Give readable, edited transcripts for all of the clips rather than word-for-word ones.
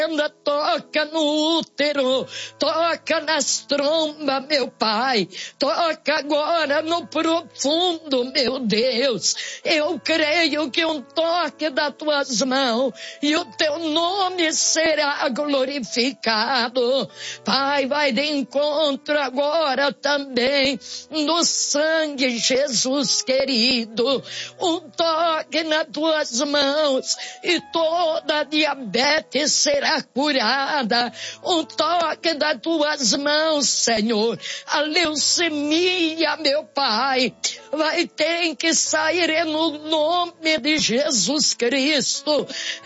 Toca no útero, toca nas trombas, meu Pai, toca agora no profundo, meu Deus. Eu creio que um toque das tuas mãos e o teu nome será glorificado. Pai, vai de encontro agora também no sangue, Jesus querido. Um toque nas tuas mãos e toda diabetes será curada. Um toque das tuas mãos, Senhor. A leucemia, meu Pai, vai ter que sair no nome de Jesus Cristo.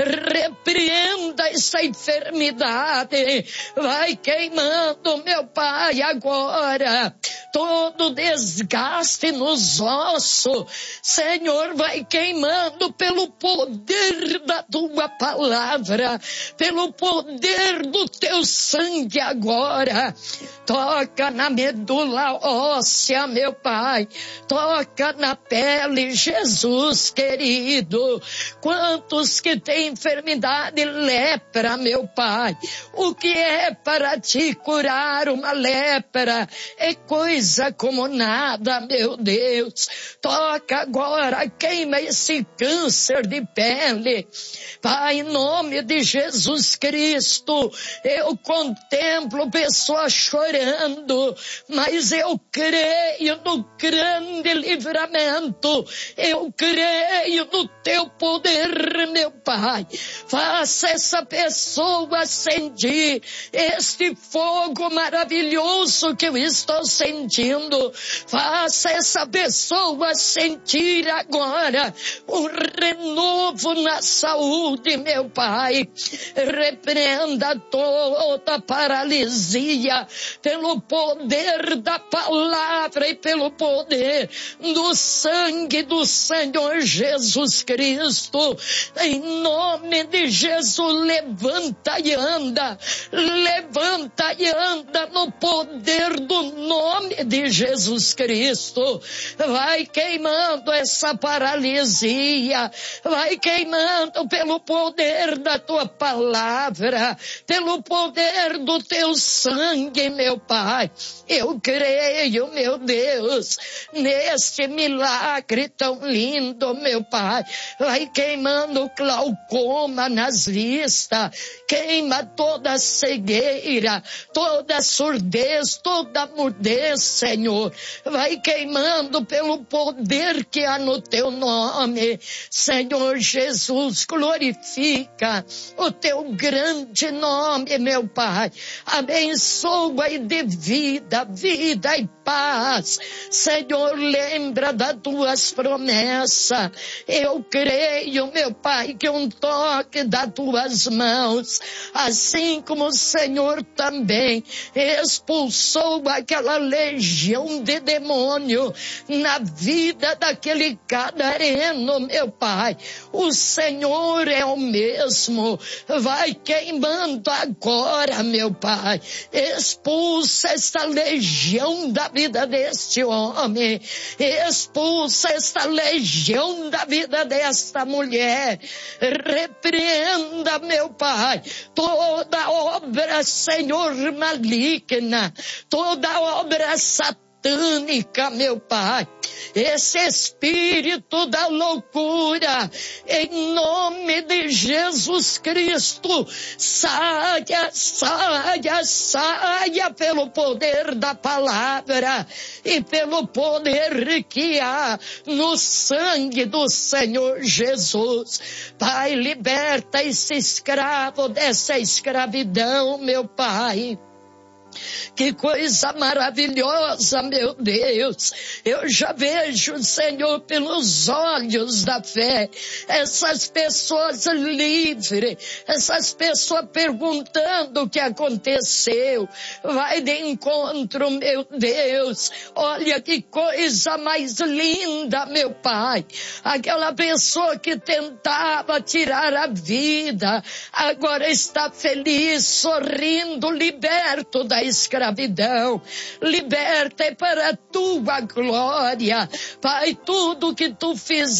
Repreenda essa enfermidade. Vai queimando, meu Pai, agora. Todo desgaste nos ossos, Senhor, vai queimando pelo poder da tua palavra, pelo poder do teu sangue agora. Toca na medula óssea, meu Pai, toca na pele, Jesus querido. Quantos que têm enfermidade lepra, meu Pai, o que é para te curar uma lepra? É coisa como nada, meu Deus. Toca agora, queima esse câncer de pele. Pai, em nome de Jesus Cristo, eu contemplo pessoas chorando, mas eu creio no grande livramento. Eu creio no teu poder, meu Pai. Faça essa pessoa sentir este fogo maravilhoso que eu estou sentindo. Faça essa pessoa sentir agora um renovo na saúde, meu Pai. Repreenda toda paralisia pelo poder da palavra e pelo poder do sangue do Senhor Jesus Cristo. Em nome de Jesus, levanta e anda. Levanta e anda no poder do nome de Jesus Cristo. Vai queimando essa paralisia, vai queimando pelo poder da tua palavra, pelo poder do teu sangue, meu Pai. Eu creio, meu Deus, neste milagre tão lindo, meu Pai. Vai queimando glaucoma nas vistas, queima toda cegueira, toda surdez, toda mudez, Senhor. Vai queimando pelo poder que há no teu nome. Senhor Jesus, glorifica o teu grande nome, meu Pai. Abençoa e dê vida, vida e paz. Senhor, lembra das tuas promessas. Eu creio, meu Pai, que um toque das tuas mãos, assim como o Senhor também expulsou aquela legião de demônio na vida daquele gadareno, meu Pai. O Senhor é o mesmo. Vai queimando agora, meu Pai. Expulsa esta legião da vida deste homem. Expulsa esta legião da vida desta mulher. Repreenda, meu Pai, toda obra, Senhor, maligna, toda obra satânica, meu Pai. Esse espírito da loucura, em nome de Jesus Cristo, saia, saia, saia pelo poder da palavra e pelo poder que há no sangue do Senhor Jesus. Pai, liberta esse escravo dessa escravidão, meu Pai. Que coisa maravilhosa, meu Deus. Eu já vejo, Senhor, pelos olhos da fé, essas pessoas livres, essas pessoas perguntando o que aconteceu. Vai de encontro, meu Deus. Olha que coisa mais linda, meu Pai. Aquela pessoa que tentava tirar a vida, agora está feliz, sorrindo, liberto da escravidão. Liberta para a tua glória. Pai, tudo que tu fizer